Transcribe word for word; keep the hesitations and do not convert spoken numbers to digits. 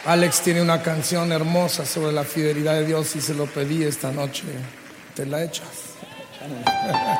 Alex tiene una canción hermosa sobre la fidelidad de Dios y se lo pedí esta noche. ¿Te la echas?